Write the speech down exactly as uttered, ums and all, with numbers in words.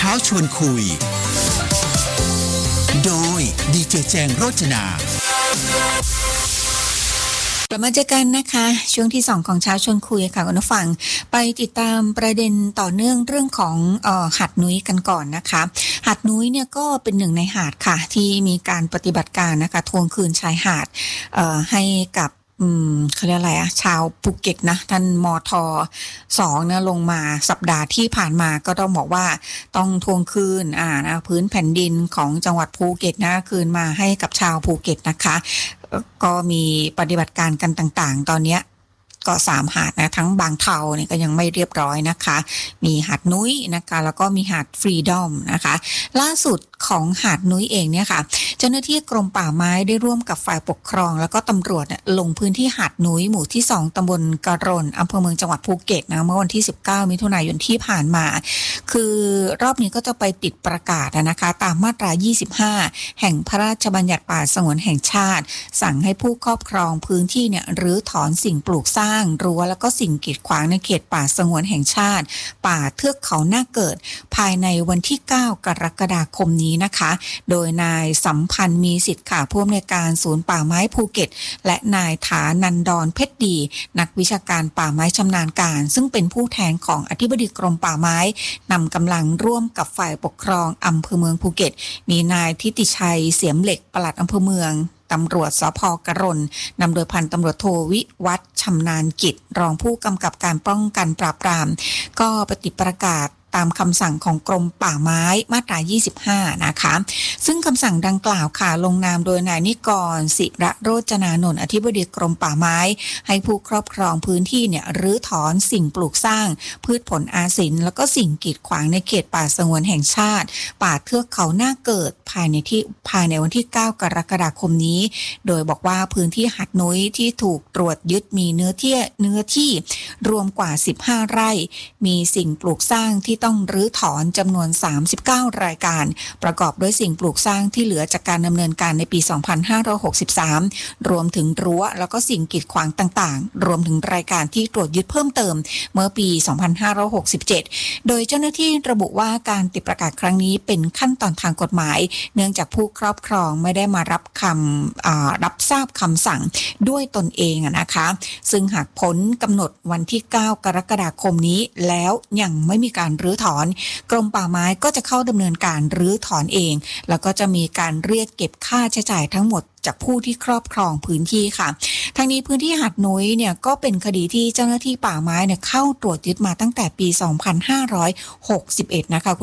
ช้าชวนคุยโดยดีเจแจงโรจนากลับมาเจอกันนะคะช่วงที่สองของเช้าชวนคุยค่ะคุณผู้ฟังไปติดตามประเด็นต่อเนื่องเรื่องของเอ่อหาดนุ้ยกันก่อนนะคะหาดนุ้ยเนี่ยก็เป็นหนึ่งในหาดค่ะที่มีการปฏิบัติการนะคะทวงคืนชายหาดเอ่อให้กับอืมเขาเรียกอะไรอะชาวภูเก็ตนะท่านมทสองนะลงมาสัปดาห์ที่ผ่านมาก็ต้องบอกว่าต้องทวงคืนอ่านะพื้นแผ่นดินของจังหวัดภูเก็ตนะคืนมาให้กับชาวภูเก็ตนะคะก็มีปฏิบัติการกันต่างๆตอนนี้ก็สามหาดนะทั้งบางเทาเนี่ยก็ยังไม่เรียบร้อยนะคะมีหาดนุ้ยนะคะแล้วก็มีหาดฟรีดอมนะคะล่าสุดของหาดนุ้ยเองเนี่ยค่ะเจ้าหน้าที่กรมป่าไม้ได้ร่วมกับฝ่ายปกครองแล้วก็ตำรวจเนี่ยลงพื้นที่หาดนุ้ยหมู่ที่สองตำบลกระรนอำเภอเมืองจังหวัดภูเก็ตนะเมื่อวันที่สิบเก้ามิถุนายนที่ผ่านมาคือรอบนี้ก็จะไปติดประกาศนะคะตามมาตรายี่สิบห้าแห่งพระราชบัญญัติป่าสงวนแห่งชาติสั่งให้ผู้ครอบครองพื้นที่เนี่ยรื้อถอนสิ่งปลูกสร้างรั้วแล้วก็สิ่งกีดขวางในเขตป่าสงวนแห่งชาติป่าเทือกเขาหน้าเกิดภายในวันที่เก้ากรกฎาคมนี้นะคะโดยนายสัมพันธ์มีสิทธิ์ค่ะผู้อำนวยการศูนย์ป่าไม้ภูเก็ตและนายฐานันดรเพชรดีนักวิชาการป่าไม้ชำนาญการซึ่งเป็นผู้แทนของอธิบดีกรมป่าไม้นำกำลังร่วมกับฝ่ายปกครองอำเภอเมืองภูเก็ตมีนายทิติชัยเสียมเหล็กปลัดอำเภอเมืองตำรวจสภ.กระรนนำโดยพันตำรวจโทวิวัฒน์ชำนาญกิจรองผู้กำกับการป้องกันปราบปรามก็ปฏิประกาศตามคำสั่งของกรมป่าไม้มาตรายี่สิบห้านะคะซึ่งคำสั่งดังกล่าวค่ะลงนามโดยนายนิกรศิระโรจนานนท์อธิบดีกรมป่าไม้ให้ผู้ครอบครองพื้นที่เนี่ยรื้อถอนสิ่งปลูกสร้างพืชผลอาศิลป์แล้วก็สิ่งกีดขวางในเขตป่าสงวนแห่งชาติป่าเทือกเขาหน้าเกิดภายในที่ภายในวันที่เก้ากรกฎาคมนี้โดยบอกว่าพื้นที่หาดนุ้ยที่ถูกตรวจยึดมีเนื้อที่เนื้อที่รวมกว่าสิบห้าไร่มีสิ่งปลูกสร้างที่ต้องรื้อถอนจำนวนสามสิบเก้ารายการประกอบด้วยสิ่งปลูกสร้างที่เหลือจากการดำเนินการในปีสองพันห้าร้อยหกสิบสามรวมถึงรั้วแล้วก็สิ่งกีดขวางต่างๆรวมถึงรายการที่ตรวจยึดเพิ่มเติมเมื่อปีสองพันห้าร้อยหกสิบเจ็ดโดยเจ้าหน้าที่ระบุว่าการติดประกาศครั้งนี้เป็นขั้นตอนทางกฎหมายเนื่องจากผู้ครอบครองไม่ได้มารับคำรับทราบคำสั่งด้วยตนเองนะคะซึ่งหากพ้นกำหนดวันที่เก้ากรกฎาคมนี้แล้วยังไม่มีการรื้อถอนกรมป่าไม้ก็จะเข้าดำเนินการรื้อถอนเองแล้วก็จะมีการเรียกเก็บค่าใช้จ่ายทั้งหมดจากผู้ที่ครอบครองพื้นที่ค่ะทั้งนี้พื้นที่หาดนุ้ยเนี่ยก็เป็นคดีที่เจ้าหน้าที่ป่าไม้เนี่ยเข้าตรวจยึดมาตั้งแต่ปีสองพันห้าร้อยหกสิบเอ็ดนะคะ